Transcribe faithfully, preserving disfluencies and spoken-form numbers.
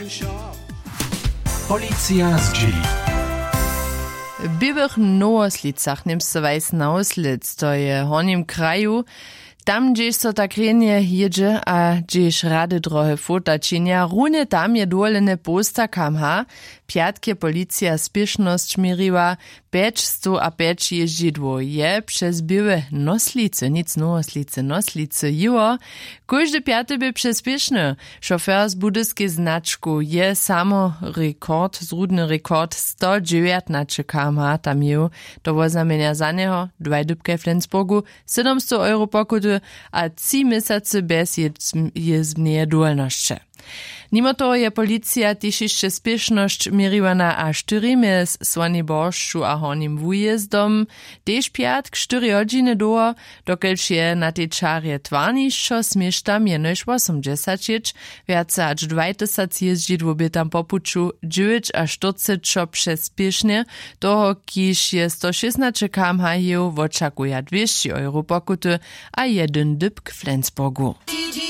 Policja z dzieli. W Biłych Nowoslicach niemce weiss Nauslic, to je hornim kraju. Tam, gdzieś so tak renie jedzie, a gdzieś rady drohe fota činia, runie tam je dolene posta kamha, piatkie policja spieszność miriła, pięćsto a pięć jeździdło je przez Biłe Noslice, nic Nowoslice, Noslice jiło. Każdy piaty by przespieszny. Szofer z budyskiej znaczku je samo rekord, zrudny rekord sto dziewiętnaście kamha tam jił. To woznamienia za niego, dwaj dybke w Flensburgu, siedemsto euro pokuty, a trzy miesiące bez jezdnej dolności. Mimo to je policja też jeszcze spieszność mierzyła na a cztery mes Słaniborszczu a hornim wujezdom, też piat k cztery godziny do, dokelż je na tej czarje dwanaście smieszta mjenoś osiemdziesiąt, więcej aż dwadzieścia jeździdło by tam po puczu dziewięć a czterdzieści przez spiesznie, toho kiż je sto szesnaście kamha jeł, oczakuje dwieście euro pokuty a jeden dyb k Flensburgu.